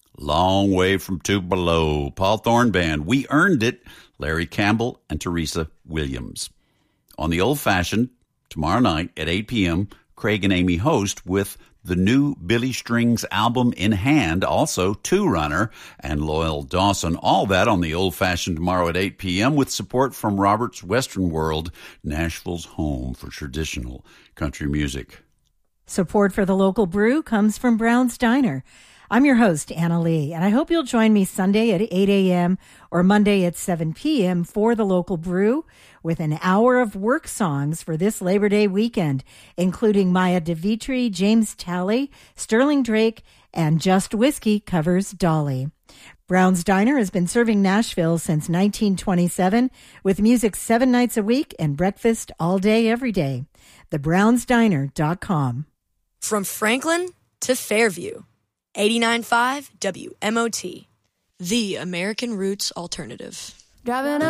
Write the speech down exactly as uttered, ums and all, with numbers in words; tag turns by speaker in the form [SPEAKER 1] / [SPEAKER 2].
[SPEAKER 1] Long Way from Tupelo, Paul Thorne Band, We Earned It, Larry Campbell and Teresa Williams. On the Old Fashioned, tomorrow night at eight p.m., Craig and Amy host with the new Billy Strings album in hand, also Two Runner and Loyal Dawson. All that on the Old Fashioned tomorrow at eight p.m. with support from Robert's Western World, Nashville's home for traditional country music.
[SPEAKER 2] Support for the local brew comes from Brown's Diner. I'm your host, Anna Lee, and I hope you'll join me Sunday at eight a.m. or Monday at seven p.m. for the local brew with an hour of work songs for this Labor Day weekend, including Maya DeVitri, James Talley, Sterling Drake, and Just Whiskey covers Dolly. Brown's Diner has been serving Nashville since nineteen twenty-seven with music seven nights a week and breakfast all day, every day. the browns diner dot com.
[SPEAKER 3] From Franklin to Fairview. eighty-nine point five W M O T, the American Roots Alternative.
[SPEAKER 4] Driving